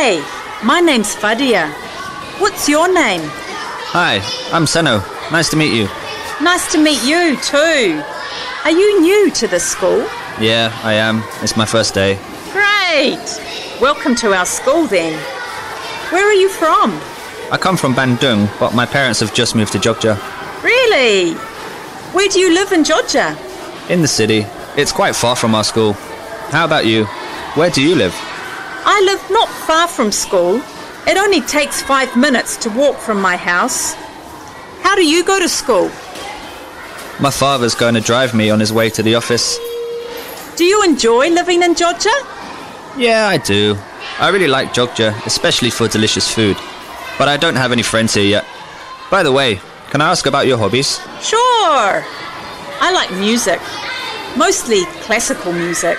Hey, my name's Fadia. What's your name? Hi, I'm Seno. Nice to meet you. Nice to meet you too. Are you new to the school? Yeah, I am. It's my first day. Great! Welcome to our school then. Where are you from? I come from Bandung, but my parents have just moved to Jogja. Really? Where do you live in Jogja? In the city. It's quite far from our school. How about you? Where do you live? I live not far from school. It only takes 5 minutes to walk from my house. How do you go to school? My father's going to drive me on his way to the office. Do you enjoy living in Jogja? Yeah, I do. I really like Jogja, especially for delicious food. But I don't have any friends here yet. By the way, can I ask about your hobbies? Sure. I like music. Mostly classical music.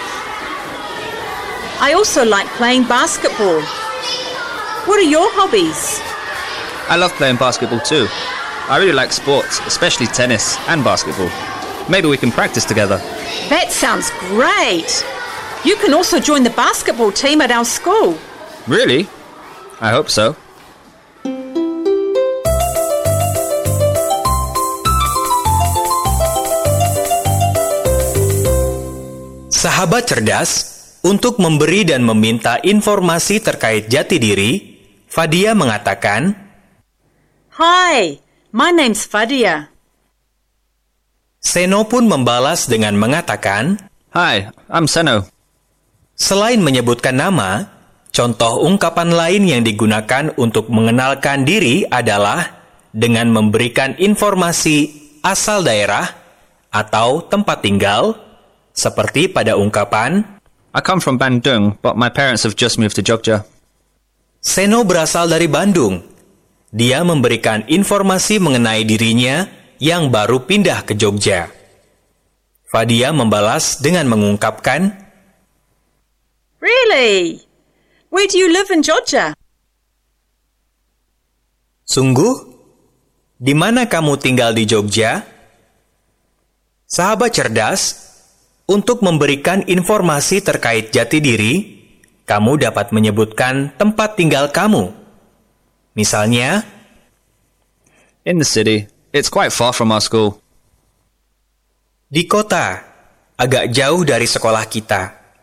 I also like playing basketball. What are your hobbies? I love playing basketball too. I really like sports, especially tennis and basketball. Maybe we can practice together. That sounds great. You can also join the basketball team at our school. Really? I hope so. Sahabat cerdas, untuk memberi dan meminta informasi terkait jati diri, Fadia mengatakan, Hi, my name's Fadia. Seno pun membalas dengan mengatakan, Hi, I'm Seno. Selain menyebutkan nama, contoh ungkapan lain yang digunakan untuk mengenalkan diri adalah dengan memberikan informasi asal daerah atau tempat tinggal, seperti pada ungkapan, I come from Bandung, but my parents have just moved to Jogja. Seno berasal dari Bandung. Dia memberikan informasi mengenai dirinya yang baru pindah ke Jogja. Fadia membalas dengan mengungkapkan, Really? Where do you live in Jogja? Sungguh? Di mana kamu tinggal di Jogja? Sahabat cerdas, untuk memberikan informasi terkait jati diri, kamu dapat menyebutkan tempat tinggal kamu. Misalnya, In the city. It's quite far from our school. di kota, agak jauh dari sekolah kita.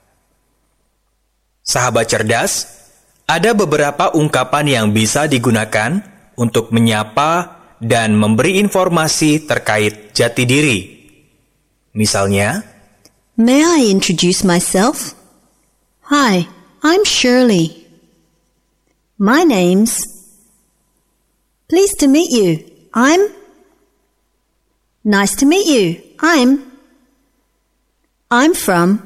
Sahabat cerdas, ada beberapa ungkapan yang bisa digunakan untuk menyapa dan memberi informasi terkait jati diri. Misalnya, May I introduce myself? Hi, I'm Shirley. My name's... Pleased to meet you. I'm... Nice to meet you. I'm from...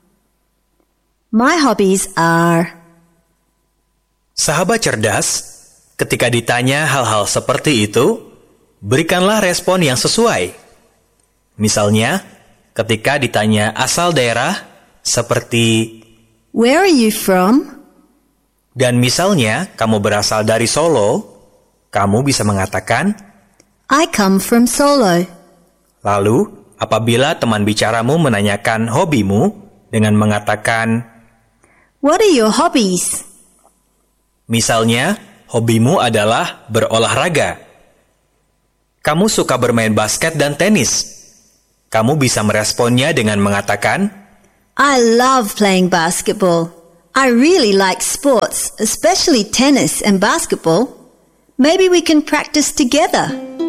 My hobbies are... sahabat cerdas, ketika ditanya hal-hal seperti itu, berikanlah respon yang sesuai. Misalnya, ketika ditanya asal daerah, seperti Where are you from? dan misalnya kamu berasal dari Solo, kamu bisa mengatakan, I come from Solo. lalu apabila teman bicaramu menanyakan hobimu dengan mengatakan, What are your hobbies? misalnya, hobimu adalah berolahraga. Kamu suka bermain basket dan tenis. Kamu bisa meresponnya dengan mengatakan, I love playing basketball. I really like sports, especially tennis and basketball. Maybe we can practice together.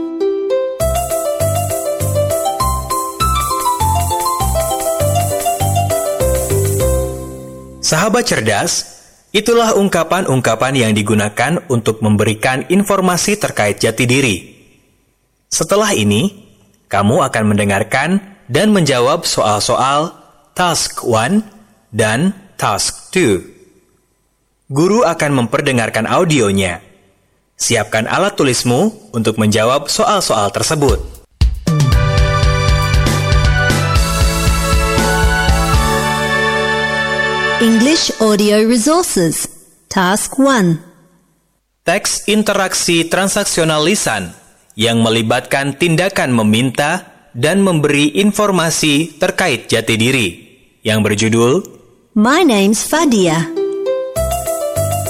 sahabat cerdas, itulah ungkapan-ungkapan yang digunakan untuk memberikan informasi terkait jati diri. Setelah ini, kamu akan mendengarkan dan menjawab soal-soal Task 1 dan Task 2. Guru akan memperdengarkan audionya. Siapkan alat tulismu untuk menjawab soal-soal tersebut. English Audio Resources. Task 1. Teks interaksi transaksional lisan yang melibatkan tindakan meminta dan memberi informasi terkait jati diri yang berjudul My name's Fadia.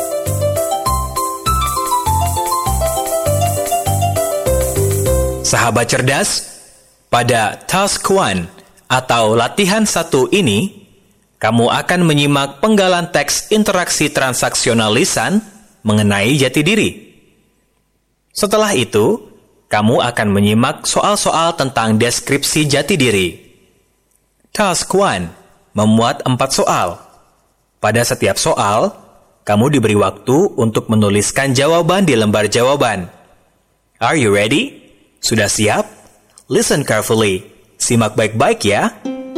Sahabat cerdas, pada Task 1 atau latihan 1 ini, kamu akan menyimak penggalan teks interaksi transaksional lisan mengenai jati diri. Setelah itu, kamu akan menyimak soal-soal tentang deskripsi jati diri. Task 1 memuat 4 soal. Pada setiap soal, kamu diberi waktu untuk menuliskan jawaban di lembar jawaban. Are you ready? Sudah siap? Listen carefully. Simak baik-baik ya.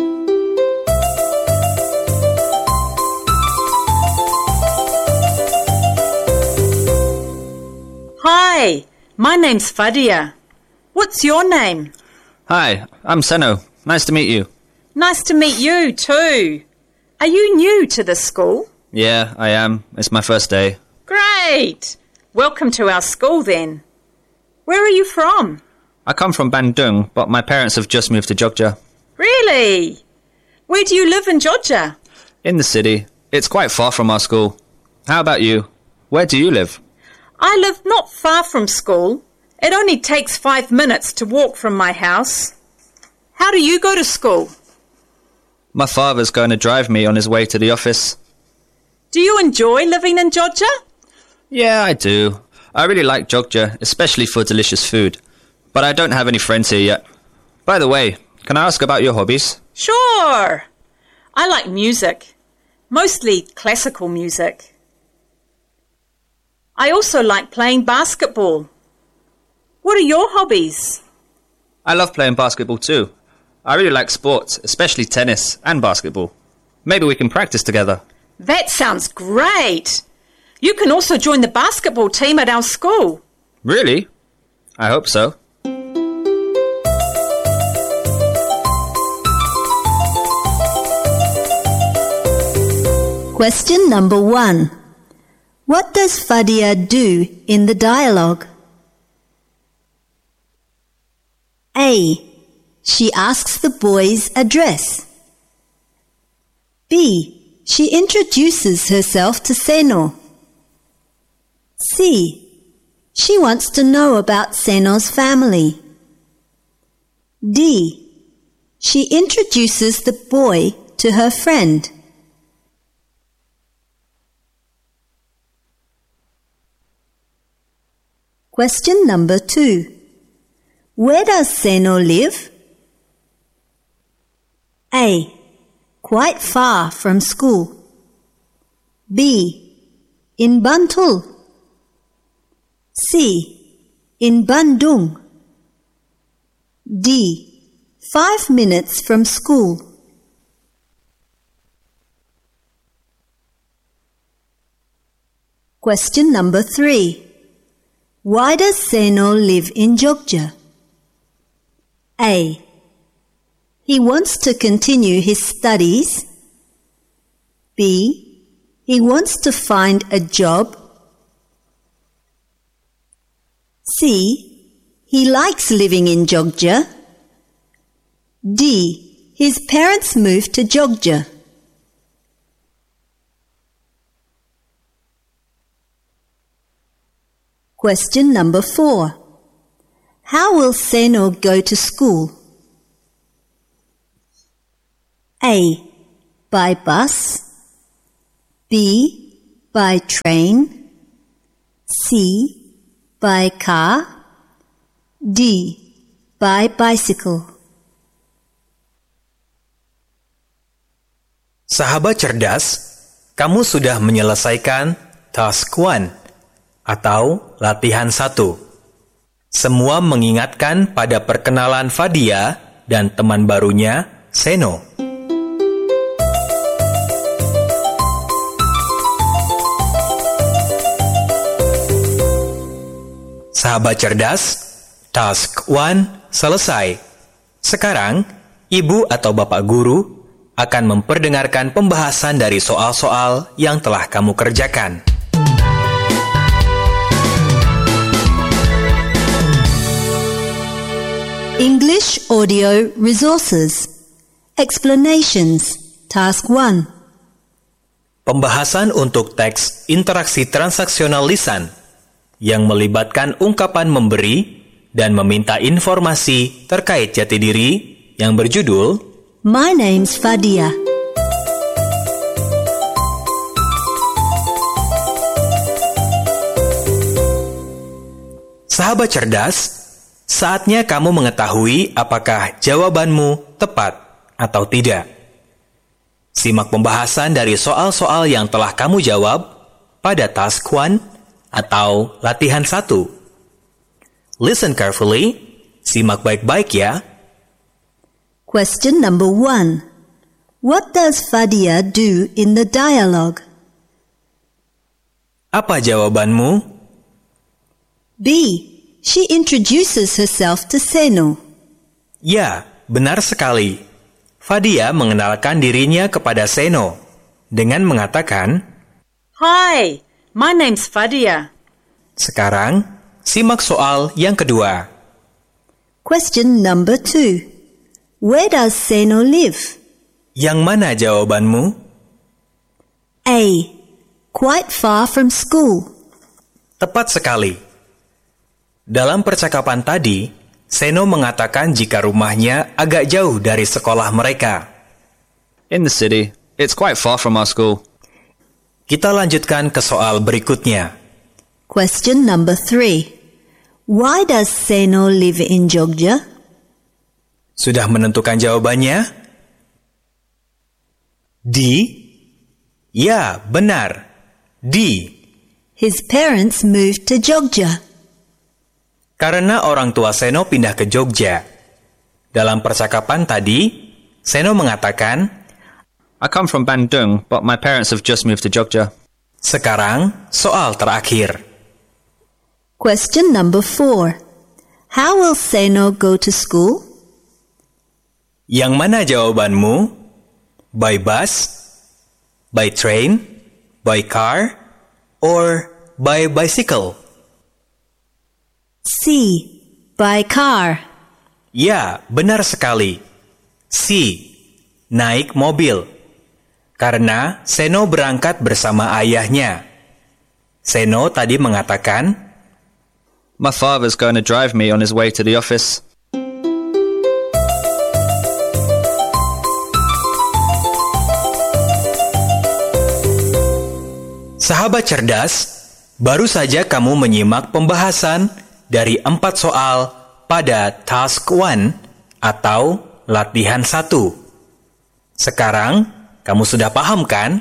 Hi, my name's Fadia. What's your name? Hi, I'm Seno. Nice to meet you. Nice to meet you too. Are you new to the school? Yeah, I am. It's my first day. Great! Welcome to our school then. Where are you from? I come from Bandung, but my parents have just moved to Jogja. Really? Where do you live in Jogja? In the city. It's quite far from our school. How about you? Where do you live? I live not far from school. It only takes 5 minutes to walk from my house. How do you go to school? My father's going to drive me on his way to the office. Do you enjoy living in Jogja? Yeah, I do. I really like Jogja, especially for delicious food. But I don't have any friends here yet. By the way, can I ask about your hobbies? Sure. I like music, mostly classical music. I also like playing basketball. What are your hobbies? I love playing basketball too. I really like sports, especially tennis and basketball. Maybe we can practice together. That sounds great. You can also join the basketball team at our school. Really? I hope so. Question number 1. What does Fadia do in the dialogue? A. She asks the boy's address. B. She introduces herself to Seno. C. She wants to know about Seno's family. D. She introduces the boy to her friend. Question number 2. Where does Seno live? A. Quite far from school. B. In Bantul. C. In Bandung. D. 5 minutes from school. Question number 3. Why does Seno live in Jogja? A. He wants to continue his studies. B. He wants to find a job. C. He likes living in Jogja. D. His parents moved to Jogja. Question number 4. How will Seno go to school? A. By bus. B. By train. C. By car. D. By bicycle. Sahabat cerdas, kamu sudah menyelesaikan Task 1 atau latihan 1. Semua mengingatkan pada perkenalan Fadia dan teman barunya, Seno. Sahabat cerdas, Task 1 selesai. Sekarang, ibu atau bapak guru akan memperdengarkan pembahasan dari soal-soal yang telah kamu kerjakan. English Audio Resources. Explanations. Task 1. Pembahasan untuk teks interaksi transaksional lisan yang melibatkan ungkapan memberi dan meminta informasi terkait jati diri yang berjudul My name's Fadia. Sahabat cerdas, saatnya kamu mengetahui apakah jawabanmu tepat atau tidak. Simak pembahasan dari soal-soal yang telah kamu jawab pada task 1 atau latihan 1. Listen carefully, simak baik-baik ya. Question number 1. What does Fadia do in the dialogue? Apa jawabanmu? B. She introduces herself to Seno. Ya, benar sekali. Fadia mengenalkan dirinya kepada Seno dengan mengatakan, Hi, my name's Fadia. Sekarang, simak soal yang kedua. Question number 2. Where does Seno live? Yang mana jawabanmu? A. Quite far from school. Tepat sekali. Dalam percakapan tadi, Seno mengatakan jika rumahnya agak jauh dari sekolah mereka. In the city. It's quite far from our school. Kita lanjutkan ke soal berikutnya. Question number 3. Why does Seno live in Jogja? Sudah menentukan jawabannya? D. Ya, benar. D. His parents moved to Jogja. Karena orang tua Seno pindah ke Jogja. Dalam percakapan tadi, Seno mengatakan, I come from Bandung, but my parents have just moved to Jogja. sekarang soal terakhir. Question number 4. How will Seno go to school? Yang mana jawabanmu? By bus, by train, by car, or by bicycle? C. By car. Ya, benar sekali. C. Naik mobil. Karena Seno berangkat bersama ayahnya. Seno tadi mengatakan, My father's going to drive me on his way to the office. Sahabat cerdas, baru saja kamu menyimak pembahasan dari 4 soal pada task 1 atau latihan 1. Sekarang, kamu sudah paham kan?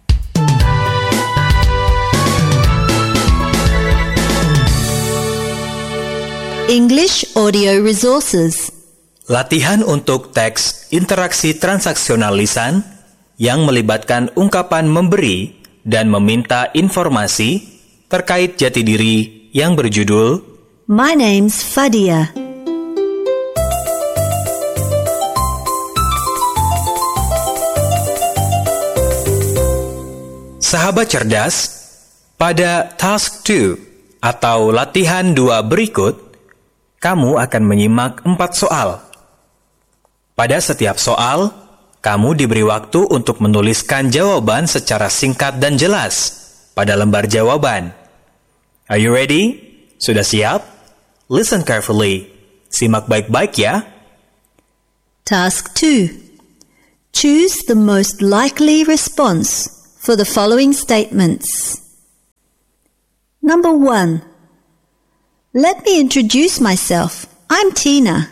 English Audio Resources. Latihan untuk teks interaksi transaksional lisan yang melibatkan ungkapan memberi dan meminta informasi terkait jati diri yang berjudul My name's Fadia. Sahabat cerdas, pada task 2 atau latihan 2 berikut, kamu akan menyimak 4 soal. Pada setiap soal, kamu diberi waktu untuk menuliskan jawaban secara singkat dan jelas pada lembar jawaban. Are you ready? Sudah siap? Listen carefully. Simak baik-baik ya. Task 2. Choose the most likely response for the following statements. Number 1. Let me introduce myself. I'm Tina.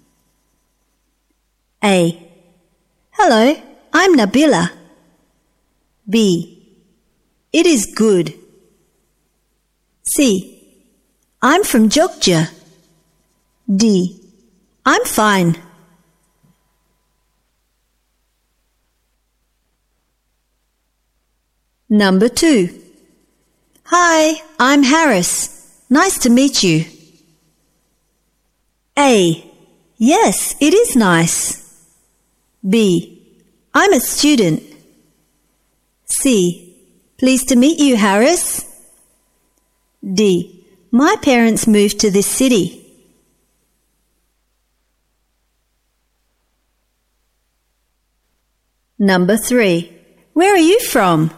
A. Hello, I'm Nabila. B. It is good. C. I'm from Jogja. D. I'm fine. Number 2. Hi, I'm Harris. Nice to meet you. A. Yes, it is nice. B. I'm a student. C. Pleased to meet you, Harris. D. My parents moved to this city. Number 3. Where are you from?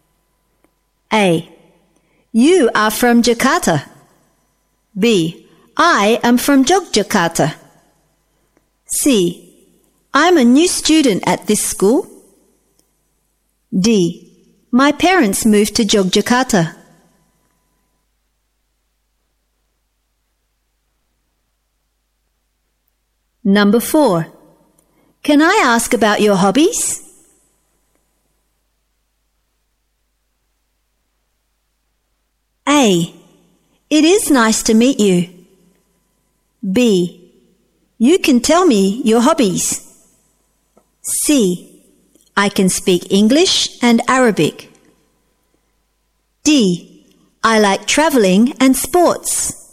A. You are from Jakarta. B. I am from Yogyakarta. C. I'm a new student at this school. D. My parents moved to Yogyakarta. Number 4. Can I ask about your hobbies? A. It is nice to meet you. B. You can tell me your hobbies. C. I can speak English and Arabic. D. I like traveling and sports.